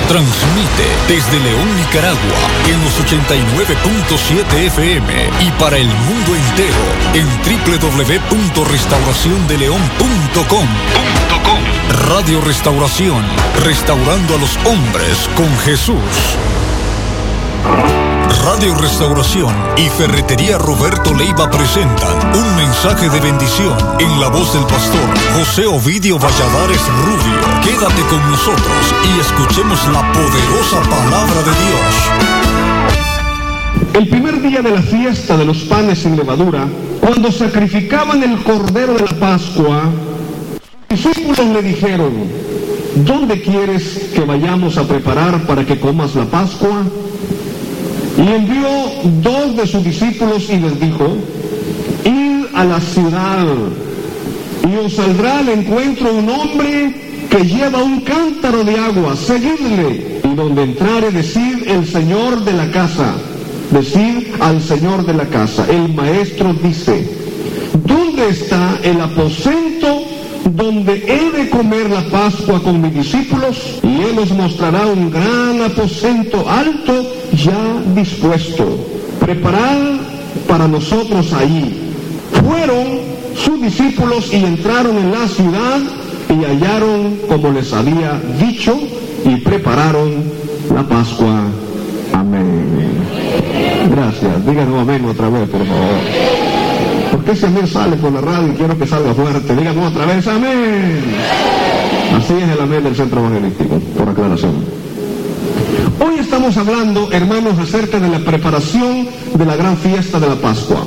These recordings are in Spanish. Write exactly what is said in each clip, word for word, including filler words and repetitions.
Transmite desde León, Nicaragua, en los ochenta y nueve punto siete F M y para el mundo entero en doble u doble u doble u punto restauración de león punto com. Radio Restauración, restaurando a los hombres con Jesús. Radio Restauración y Ferretería Roberto Leiva presentan un mensaje de bendición en la voz del pastor José Ovidio Valladares Rubio. Quédate con nosotros y escuchemos la poderosa palabra de Dios. El primer día de la fiesta de los panes sin levadura, cuando sacrificaban el cordero de la Pascua, sus discípulos le dijeron: ¿dónde quieres que vayamos a preparar para que comas la Pascua? Y envió dos de sus discípulos y les dijo: id a la ciudad, y os saldrá al encuentro un hombre que lleva un cántaro de agua, seguidle, y donde entrare, decid: el Señor de la casa, decid al Señor de la casa, el Maestro dice: ¿dónde está el aposento donde he de comer la Pascua con mis discípulos? Y él os mostrará un gran aposento alto ya dispuesto, preparad para nosotros allí. Fueron sus discípulos y entraron en la ciudad y hallaron como les había dicho y prepararon la Pascua. Amén. Gracias. Díganos amén otra vez, por favor. Porque ese amén sale por la radio y quiero que salga fuerte. Díganos otra vez amén. Así es el amén del Centro Evangelístico, por aclaración. Hoy estamos hablando, hermanos, acerca de la preparación de la gran fiesta de la Pascua.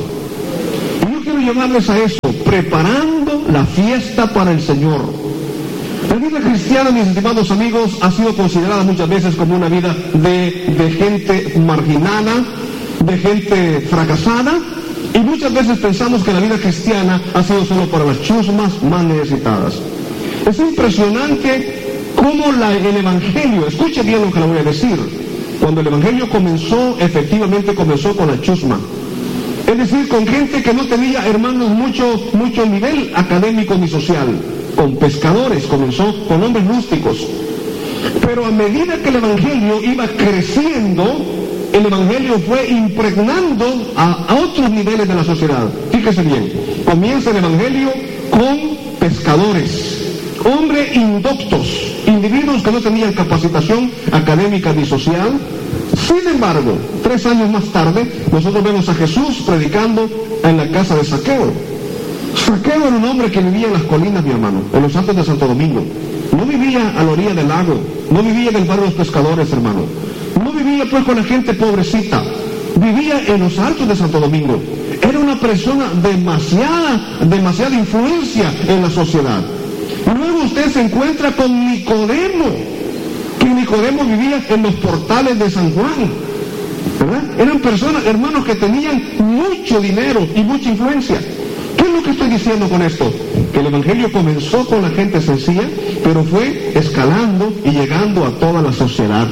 Y yo quiero llamarles a eso, preparando la fiesta para el Señor. La vida cristiana, mis estimados amigos, ha sido considerada muchas veces como una vida de, de gente marginada, de gente fracasada, y muchas veces pensamos que la vida cristiana ha sido solo para las chusmas más necesitadas. Es impresionante cómo la, el Evangelio, escuche bien lo que le voy a decir, cuando el Evangelio comenzó, efectivamente comenzó con la chusma. Es decir, con gente que no tenía, hermanos, mucho, mucho nivel académico ni social. Con pescadores, comenzó con hombres rústicos. Pero a medida que el Evangelio iba creciendo, el Evangelio fue impregnando a, a otros niveles de la sociedad. Fíjese bien, comienza el Evangelio con pescadores, hombres indoctos, individuos que no tenían capacitación académica ni social. Sin embargo, tres años más tarde, nosotros vemos a Jesús predicando en la casa de Zaqueo. Zaqueo era un hombre que vivía en las colinas, mi hermano, en los altos de Santo Domingo. No vivía a la orilla del lago, no vivía en el barrio de los pescadores, hermano. No vivía pues con la gente pobrecita, vivía en los altos de Santo Domingo. Era una persona demasiada, demasiada influencia en la sociedad. Luego usted se encuentra con Nicodemo, que Nicodemo vivía en los portales de San Juan, ¿verdad? Eran personas, hermanos, que tenían mucho dinero y mucha influencia. ¿Qué es lo que estoy diciendo con esto? Que el Evangelio comenzó con la gente sencilla, pero fue escalando y llegando a toda la sociedad.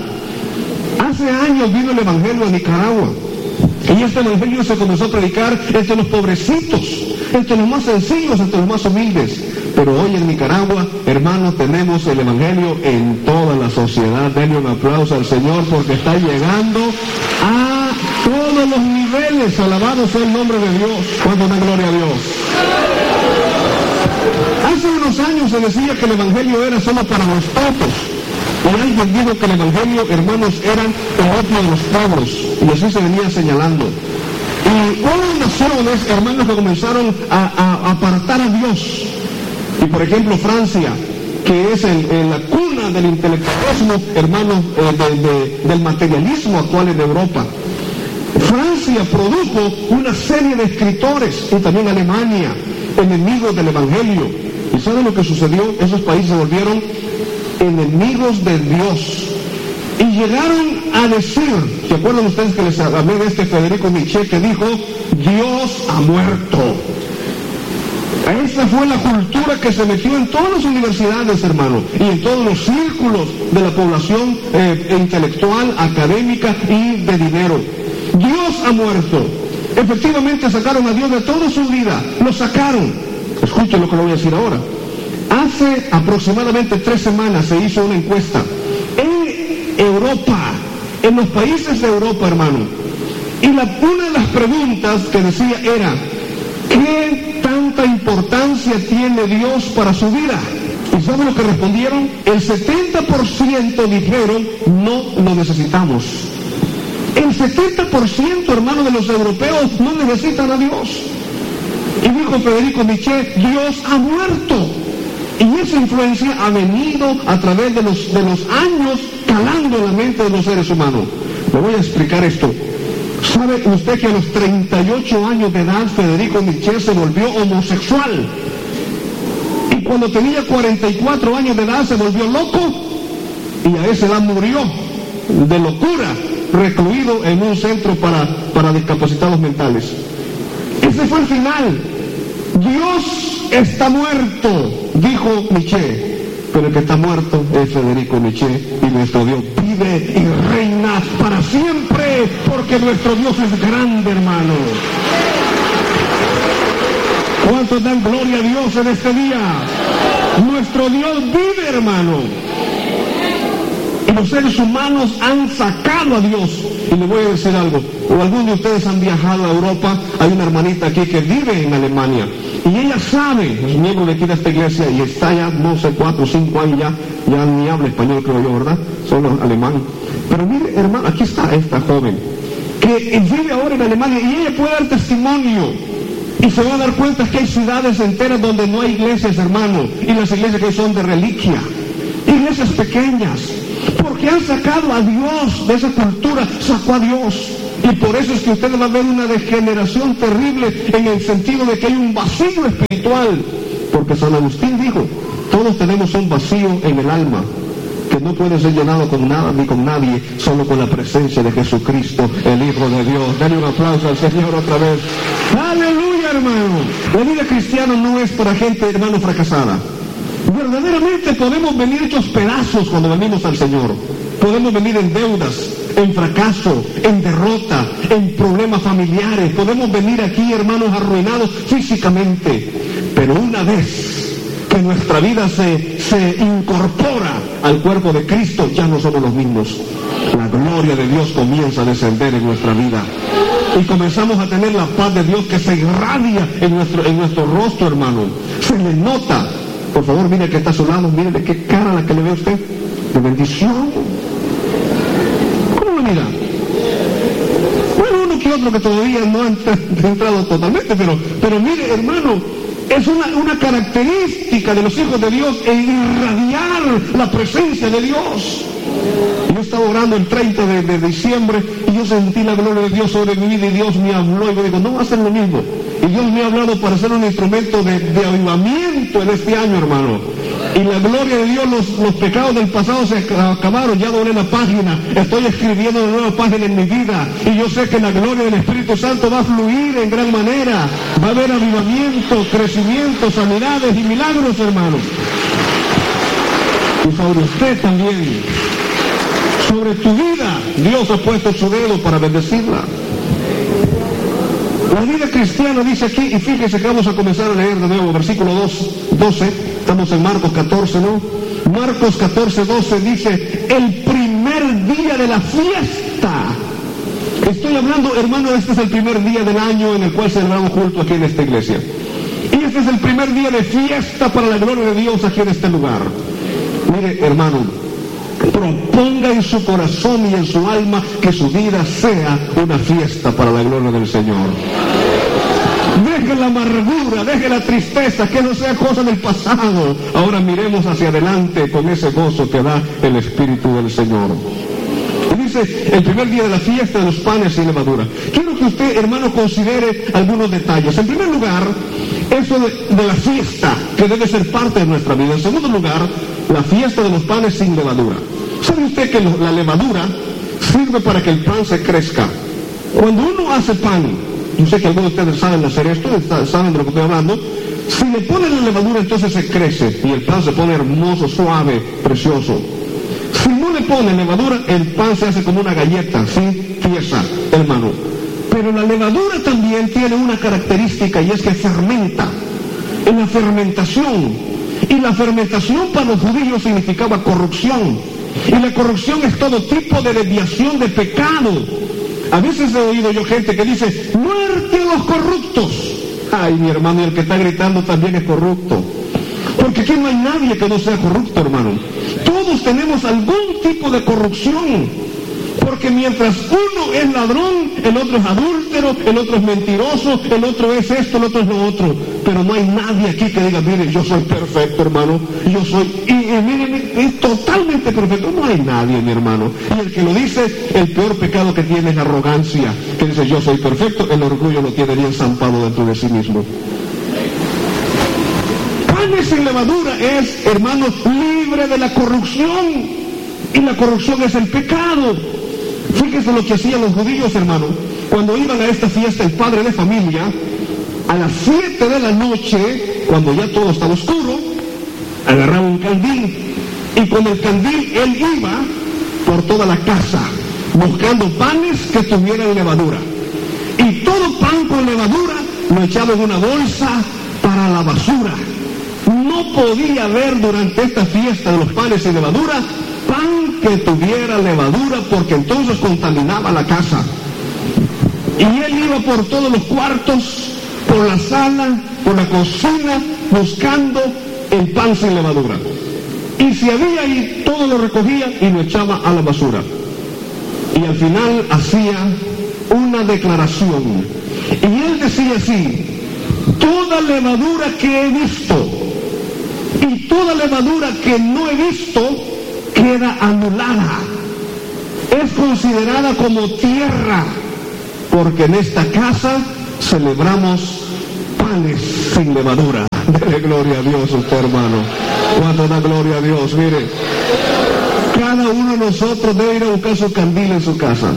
Hace años vino el Evangelio a Nicaragua, y este Evangelio se comenzó a predicar entre los pobrecitos, entre los más sencillos, entre los más humildes. Pero hoy en Nicaragua, hermanos, tenemos el Evangelio en toda la sociedad. Denle un aplauso al Señor porque está llegando a todos los niveles. Alabado sea el nombre de Dios. ¿Cuánto da gloria a Dios? Hace unos años se decía que el Evangelio era solo para los pocos. Hoy alguien dijo que el Evangelio, hermanos, eran el opio de los pueblos. Y así se venía señalando. Y hubo naciones, hermanos, que comenzaron a, a apartar a Dios. Y por ejemplo Francia, que es el, el, la cuna del intelectualismo, hermanos, eh, de, de, del materialismo actual en Europa. Francia produjo una serie de escritores, y también Alemania, enemigos del Evangelio. ¿Y saben lo que sucedió? Esos países se volvieron enemigos de Dios. Y llegaron a decir, ¿se acuerdan ustedes que les hablé de este Federico Nietzsche que dijo: Dios ha muerto? Esa fue la cultura que se metió en todas las universidades, hermano, y en todos los círculos de la población eh, intelectual, académica y de dinero. Dios ha muerto. Efectivamente sacaron a Dios de toda su vida, lo sacaron. Escuchen lo que le voy a decir ahora. Hace aproximadamente tres semanas se hizo una encuesta en Europa, en los países de Europa, hermano. Y la, una de las preguntas que decía era, ¿qué tanta importancia tiene Dios para su vida? ¿Y saben lo que respondieron? El setenta por ciento dijeron, no lo necesitamos. El setenta por ciento, hermano, de los europeos no necesitan a Dios. Y dijo Federico Nietzsche, Dios ha muerto. Y esa influencia ha venido a través de los, de los años calando en la mente de los seres humanos. Le voy a explicar esto. ¿Sabe usted que a los treinta y ocho años de edad Federico Nietzsche se volvió homosexual? Y cuando tenía cuarenta y cuatro años de edad se volvió loco y a esa edad murió de locura, recluido en un centro para, para discapacitados mentales. Ese fue el final. Dios está muerto, dijo Nietzsche. Pero el que está muerto es Federico Nietzsche, y nuestro Dios vive y reina para siempre, porque nuestro Dios es grande, hermano. ¿Cuántos dan gloria a Dios en este día? Nuestro Dios vive, hermano. Y los seres humanos han sacado a Dios. Y le voy a decir algo, o algunos de ustedes han viajado a Europa. Hay una hermanita aquí que vive en Alemania, y ella sabe, es miembro de aquí de esta iglesia, y está ya, no sé, cuatro o cinco años ya, ya ni habla español, creo yo, ¿verdad? Solo alemán. Pero mire, hermano, aquí está esta joven, que vive ahora en Alemania, y ella puede dar testimonio, y se va a dar cuenta que hay ciudades enteras donde no hay iglesias, hermano, y las iglesias que son de reliquia, iglesias pequeñas, porque han sacado a Dios de esa cultura, sacó a Dios. Y por eso es que usted va a ver una degeneración terrible en el sentido de que hay un vacío espiritual. Porque San Agustín dijo, todos tenemos un vacío en el alma que no puede ser llenado con nada ni con nadie, solo con la presencia de Jesucristo, el Hijo de Dios. Dale un aplauso al Señor otra vez. ¡Aleluya, hermano! La vida cristiana no es para gente, hermano, fracasada. Verdaderamente podemos venir hechos pedazos cuando venimos al Señor. Podemos venir en deudas, en fracaso, en derrota, en problemas familiares. Podemos venir aquí, hermanos, arruinados físicamente. Pero una vez que nuestra vida se, se incorpora al cuerpo de Cristo, ya no somos los mismos. La gloria de Dios comienza a descender en nuestra vida. Y comenzamos a tener la paz de Dios que se irradia en nuestro, en nuestro rostro, hermano. Se le nota. Por favor, mire que está a su lado, mire de qué cara la que le ve a usted. De bendición. ¿Cómo lo mira? Bueno, uno que otro que todavía no ha entrado totalmente, pero, pero mire, hermano, es una, una característica de los hijos de Dios el irradiar la presencia de Dios. Yo estaba orando el treinta de, de diciembre y yo sentí la gloria de Dios sobre mi vida y Dios me habló y me dijo, no va a ser lo mismo. Y Dios me ha hablado para ser un instrumento de, de avivamiento en este año, hermano. Y la gloria de Dios, los, los pecados del pasado se acabaron, ya doblé la página, estoy escribiendo una nueva página en mi vida. Y yo sé que la gloria del Espíritu Santo va a fluir en gran manera. Va a haber avivamiento, crecimiento, sanidades y milagros, hermano. Y sobre usted también, sobre tu vida, Dios ha puesto su dedo para bendecirla. La vida cristiana dice aquí, y fíjese que vamos a comenzar a leer de nuevo, versículo dos, doce, estamos en Marcos catorce, ¿no? Marcos catorce, doce dice, el primer día de la fiesta. Estoy hablando, hermano, este es el primer día del año en el cual celebramos culto aquí en esta iglesia. Y este es el primer día de fiesta para la gloria de Dios aquí en este lugar. Mire, hermano, proponga en su corazón y en su alma que su vida sea una fiesta para la gloria del Señor. Deje la amargura, deje la tristeza, que no sea cosa del pasado. Ahora miremos hacia adelante con ese gozo que da el Espíritu del Señor. Y dice, el primer día de la fiesta de los panes sin levadura. Quiero que usted, hermano, considere algunos detalles. En primer lugar, eso de, de la fiesta, que debe ser parte de nuestra vida. En segundo lugar, la fiesta de los panes sin levadura. ¿Sabe usted que lo, la levadura sirve para que el pan se crezca? Cuando uno hace pan, yo sé que algunos de ustedes saben hacer esto, saben de lo que estoy hablando, si le ponen la levadura entonces se crece y el pan se pone hermoso, suave, precioso. Si no le ponen levadura, el pan se hace como una galleta, ¿sí? Tiesa, hermano. Pero la levadura también tiene una característica y es que fermenta. En la fermentación, y la fermentación para los judíos significaba corrupción. Y la corrupción es todo tipo de desviación de pecado. A veces he oído yo gente que dice, muerte a los corruptos. Ay, mi hermano, y el que está gritando también es corrupto. Porque aquí no hay nadie que no sea corrupto, hermano. Todos tenemos algún tipo de corrupción. Porque mientras uno es ladrón, el otro es adúltero, el otro es mentiroso, el otro es esto, el otro es lo otro. Pero no hay nadie aquí que diga, mire, yo soy perfecto, hermano. Yo soy, y, y mire, es totalmente perfecto. No hay nadie, mi hermano. Y el que lo dice, el peor pecado que tiene es la arrogancia. Que dice, yo soy perfecto, el orgullo lo tiene bien zampado dentro de sí mismo. Panes sin levadura es, hermanos, libre de la corrupción. Y la corrupción es el pecado. Fíjense lo que hacían los judíos, hermano. Cuando iban a esta fiesta, el padre de familia, a las siete de la noche, cuando ya todo estaba oscuro, agarraba un candil. Y con el candil él iba por toda la casa, buscando panes que tuvieran levadura. Y todo pan con levadura lo echaba en una bolsa para la basura. No podía haber durante esta fiesta de los panes sin levadura pan que tuviera levadura, porque entonces contaminaba la casa. Y él iba por todos los cuartos, por la sala, por la cocina, buscando el pan sin levadura. Y si había ahí, todo lo recogía y lo echaba a la basura. Y al final hacía una declaración. Y él decía así, toda levadura que he visto y toda levadura que no he visto queda anulada, es considerada como tierra, porque en esta casa celebramos panes sin levadura. Dele gloria a Dios usted, hermano. Cuando da gloria a Dios, mire, cada uno de nosotros debe ir a buscar su candil en su casa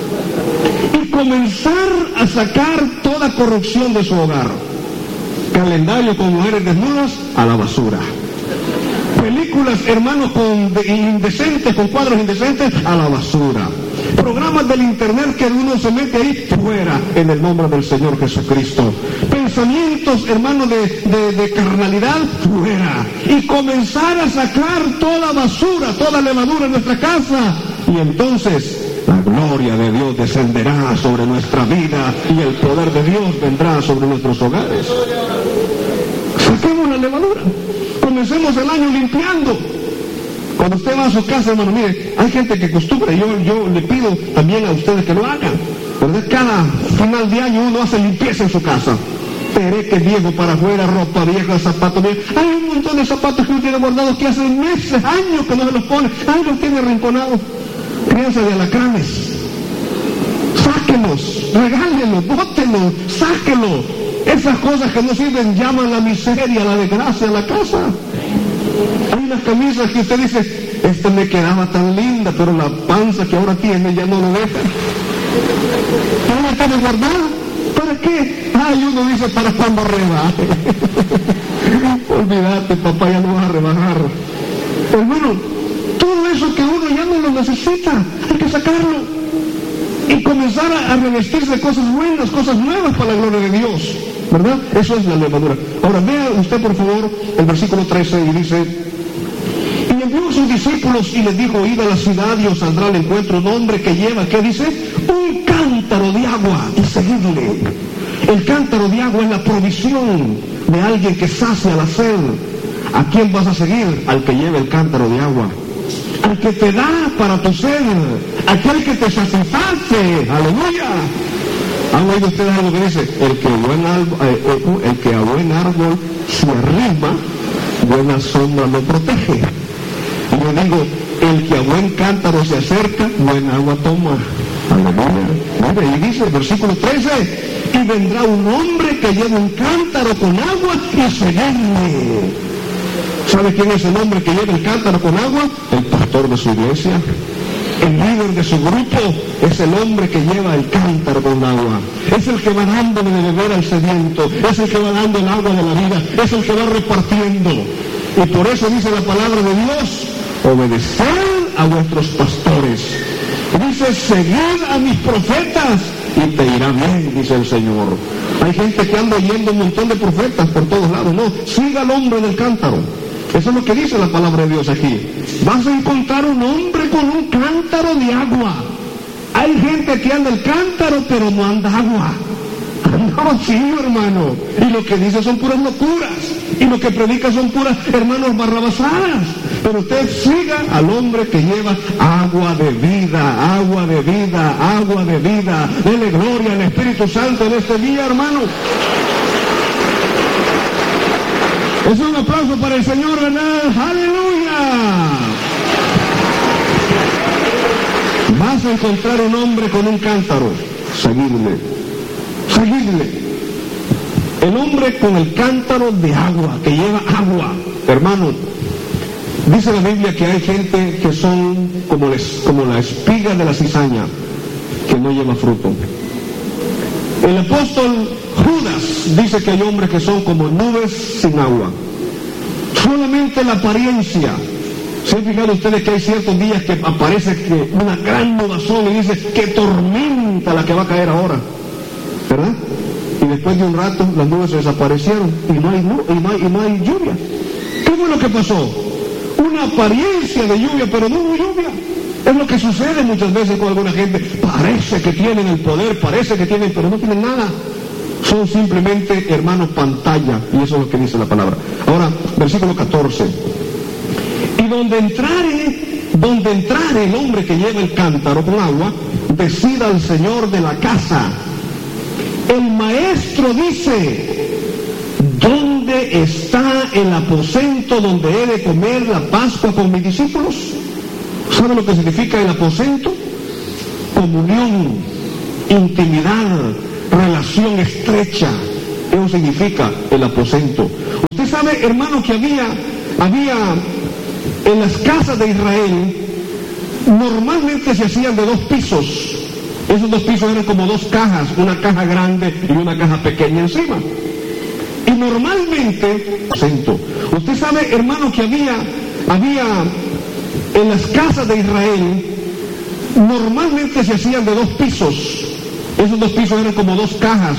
y comenzar a sacar toda corrupción de su hogar. Calendario con mujeres desnudas a la basura. Películas, hermanos, con de, indecentes, con cuadros indecentes, a la basura. Programas del internet que uno se mete ahí, fuera, en el nombre del Señor Jesucristo. Pensamientos, hermanos, de, de, de carnalidad, fuera. Y comenzar a sacar toda basura, toda levadura en nuestra casa. Y entonces la gloria de Dios descenderá sobre nuestra vida y el poder de Dios vendrá sobre nuestros hogares. Saquemos la levadura. Comencemos el año limpiando. Cuando usted va a su casa, hermano, mire, hay gente que acostumbra, yo, yo le pido también a ustedes que lo hagan, ¿verdad? Cada final de año uno hace limpieza en su casa. Pereque viejo para afuera, ropa vieja, zapatos viejos. Hay un montón de zapatos que uno tiene guardados que hace meses, años que no se los pone. Ahí los tiene arrinconados. Crianza de alacranes. Sáquelos, regálenlos, bótenlos, sáquelos. Esas cosas que no sirven llaman la miseria, la desgracia a la casa. Hay unas camisas que usted dice, esta me quedaba tan linda, pero la panza que ahora tiene ya no lo deja. ¿No la tiene guardada? ¿Para qué? Ay, uno dice, para cuando rebaje. Olvídate, papá, ya no vas a rebajar. Hermano, todo eso que uno ya no lo necesita, hay que sacarlo. Y comenzar a, a revestirse de cosas buenas, cosas nuevas para la gloria de Dios. ¿Verdad? Eso es la levadura. Ahora vea usted por favor el versículo trece y dice, y envió a sus discípulos y les dijo, id a la ciudad y os saldrá al encuentro un hombre que lleva, ¿qué dice? Un cántaro de agua y seguidle. El cántaro de agua es la provisión de alguien que sacia la sed. ¿A quién vas a seguir? Al que lleva el cántaro de agua, al que te da para tu sed, aquel que te satisface. ¡Aleluya! ¿Han oído ustedes algo que dice? El que, buen árbol, eh, eh, el que a buen árbol se arrima, buena sombra lo protege. Y yo digo, el que a buen cántaro se acerca, buen agua toma. Aleluya. Mire, y dice el versículo trece, y vendrá un hombre que lleva un cántaro con agua y seguidle. ¿Sabe quién es el hombre que lleva el cántaro con agua? El pastor de su iglesia. El líder de su grupo es el hombre que lleva el cántaro con agua. Es el que va dándole de beber al sediento. Es el que va dando el agua de la vida. Es el que va repartiendo. Y por eso dice la palabra de Dios, obedeced a vuestros pastores. Dice, seguid a mis profetas y te irá bien, dice el Señor. Hay gente que anda oyendo un montón de profetas por todos lados. No, siga al hombre del cántaro. Eso es lo que dice la palabra de Dios aquí. Vas a encontrar un hombre con un cántaro de agua. Hay gente que anda el cántaro, pero no anda agua. Anda vacío, hermano. Y lo que dice son puras locuras. Y lo que predica son puras, hermanos, barrabasadas. Pero usted siga al hombre que lleva agua de vida, agua de vida, agua de vida. Dele gloria al Espíritu Santo en este día, hermano. Es un aplauso para el Señor, ¿verdad? ¡Aleluya! Vas a encontrar un hombre con un cántaro. Seguidle. Seguidle. El hombre con el cántaro de agua, que lleva agua. Hermano, dice la Biblia que hay gente que son como, les, como la espiga de la cizaña, que no lleva fruto. El apóstol Judas dice que hay hombres que son como nubes sin agua. Solamente la apariencia. ¿Se han fijado ustedes que hay ciertos días que aparece que una gran nubazón y dice que tormenta la que va a caer ahora? ¿Verdad? Y después de un rato las nubes se desaparecieron y no hay, y no hay, y no hay lluvia. ¿Qué fue lo que pasó? Una apariencia de lluvia, pero no hubo lluvia. Es lo que sucede muchas veces con alguna gente. Parece que tienen el poder, parece que tienen, pero no tienen nada. Son simplemente, hermanos, pantalla. Y eso es lo que dice la palabra. Ahora, versículo catorce. Y donde entrare, donde entrare el hombre que lleva el cántaro con agua, decida el Señor de la casa. El maestro dice, ¿dónde está el aposento donde he de comer la Pascua con mis discípulos? ¿Sabe lo que significa el aposento? Comunión, intimidad, relación estrecha. Eso significa el aposento. Usted sabe, hermano, que había, había en las casas de Israel, normalmente se hacían de dos pisos. Esos dos pisos eran como dos cajas, una caja grande y una caja pequeña encima. Y normalmente, aposento. Usted sabe, hermano, que había, había en las casas de Israel, normalmente se hacían de dos pisos. Esos dos pisos eran como dos cajas,